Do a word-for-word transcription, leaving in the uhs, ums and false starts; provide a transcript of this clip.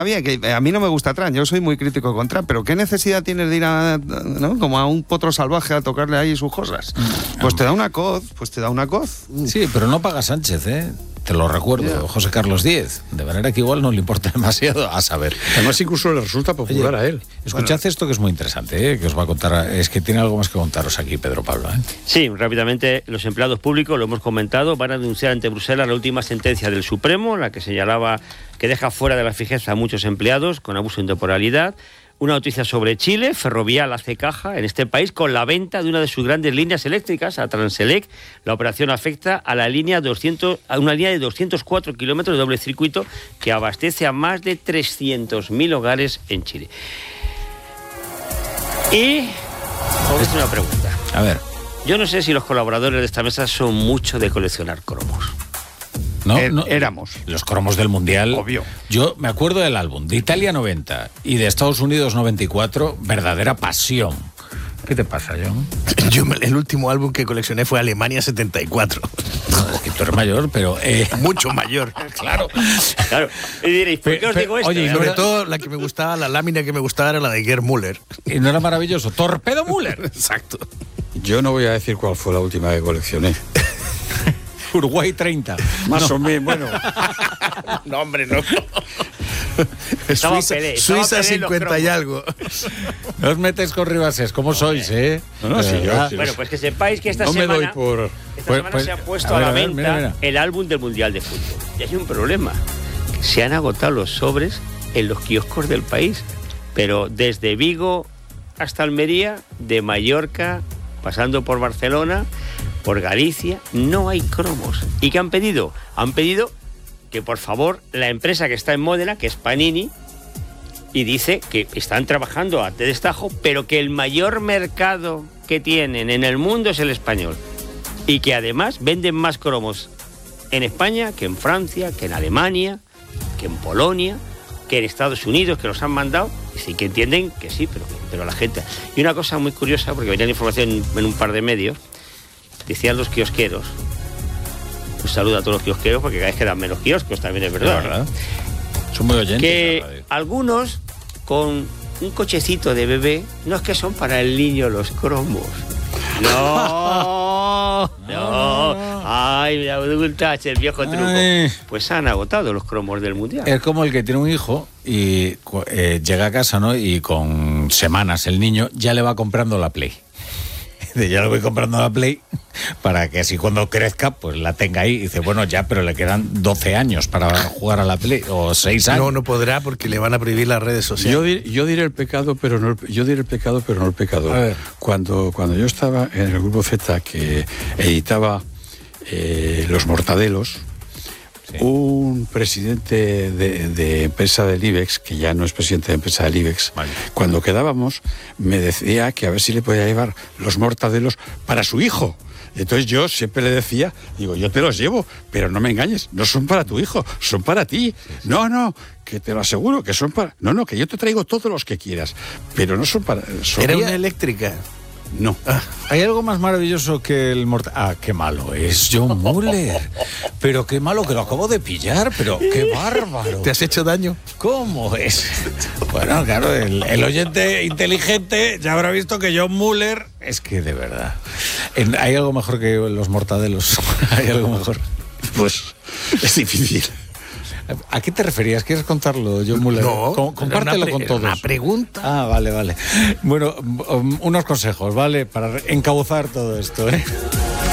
Bien, que a mí no me gusta Trump, yo soy muy crítico con Trump, pero ¿qué necesidad tienes de ir a, ¿no? como a un potro salvaje a tocarle ahí sus cosas? Pues te da una coz, pues te da una coz. Sí, pero no paga Sánchez, ¿eh? Te lo recuerdo, yeah. José Carlos Díez. De manera que igual no le importa demasiado, a saber. Además, incluso le resulta popular Oye, a él. Escuchad bueno. esto que es muy interesante, ¿eh? Que os va a contar. Es que tiene algo más que contaros aquí, Pedro Pablo, ¿eh? Sí, rápidamente, los empleados públicos, lo hemos comentado, van a denunciar ante Bruselas la última sentencia del Supremo, la que señalaba que deja fuera de la fijeza a muchos empleados con abuso de temporalidad. Una noticia sobre Chile. Ferrovial hace caja en este país con la venta de una de sus grandes líneas eléctricas, a Transelec. La operación afecta a la línea doscientos, a una línea de doscientos cuatro kilómetros de doble circuito que abastece a más de trescientos mil hogares en Chile. Y os hago una pregunta. A ver. Yo no sé si los colaboradores de esta mesa son mucho de coleccionar cromos. No, er, no, éramos. Los cromos del Mundial. Obvio. Yo me acuerdo del álbum de Italia noventa y de Estados Unidos noventa y cuatro, verdadera pasión. ¿Qué te pasa, John? Yo el último álbum que coleccioné fue Alemania setenta y cuatro. No, es que tú eres mayor, pero... Eh... Mucho mayor. Claro. Claro. Y diréis, ¿por qué os digo esto? Oye, y sobre todo la que me gustaba, la lámina que me gustaba era la de Gerd Müller. ¿Y no era maravilloso? ¡Torpedo Müller! Exacto. Yo no voy a decir cuál fue la última que coleccioné. Uruguay treinta. Más no. o menos, bueno. No, hombre, no. Suiza, pelé, Suiza cincuenta y algo. No os metéis con Ribases, ¿cómo sois, eh? No, no, sí, yo, sí, bueno, pues que sepáis que esta no semana, me doy por... esta pues, semana pues, se ha puesto a, a, ver, la a ver, venta mira, mira. el álbum del Mundial de Fútbol. Y hay un problema. Se han agotado los sobres en los kioscos del país. Pero desde Vigo hasta Almería, de Mallorca, pasando por Barcelona, por Galicia, no hay cromos. ¿Y qué han pedido? Han pedido que, por favor, la empresa que está en Módena, que es Panini, y dice que están trabajando a destajo, pero que el mayor mercado que tienen en el mundo es el español. Y que además venden más cromos en España que en Francia, que en Alemania, que en Polonia, que en Estados Unidos, que los han mandado. Y sí que entienden que sí, pero, pero la gente... Y una cosa muy curiosa, porque venía la información en un par de medios, decían los kiosqueros, un saludo a todos los kiosqueros, porque cada vez quedan menos kioscos, también es verdad, es verdad. Son muy oyentes. Que algunos con un cochecito de bebé, no es que son para el niño los cromos. No, no. Ay, me adulta, el viejo truco. Ay. Pues han agotado los cromos del Mundial. Es como el que tiene un hijo y eh, llega a casa, ¿no? Y con semanas el niño ya le va comprando la Play. Ya le voy comprando la Play para que así cuando crezca pues la tenga ahí. Y dice, bueno, ya, pero le quedan doce años para jugar a la Play, o seis años. No, no podrá porque le van a prohibir las redes sociales. Yo, dir, yo diré el pecado, pero no el, yo diré el pecado, pero no el pecador. Cuando, cuando yo estaba en el Grupo Z, que editaba eh, Los Mortadelos, sí. Un presidente de, de empresa del IBEX, que ya no es presidente de empresa del IBEX, vale. Cuando quedábamos, me decía que a ver si le podía llevar los mortadelos para su hijo. Entonces yo siempre le decía, digo, yo te los llevo, pero no me engañes, no son para tu hijo, son para ti. Sí, sí. No, no, que te lo aseguro, que son para... No, no, que yo te traigo todos los que quieras, pero no son para... Son... Era una eléctrica. No. Ah, hay algo más maravilloso que el mortal. Ah, qué malo es John Müller. Pero qué malo que lo acabo de pillar, pero qué bárbaro. ¿Te has hecho daño? ¿Cómo es? Bueno, claro, el, el oyente inteligente ya habrá visto que John Müller es que de verdad. En, hay algo mejor que los mortadelos. Hay algo mejor. Pues es difícil. ¿A qué te referías? ¿Quieres contarlo, John Müller? No, Com- compártelo pre- con todos. Una pregunta. Ah, vale, vale. Bueno, um, unos consejos, ¿vale? Para encauzar todo esto, ¿eh?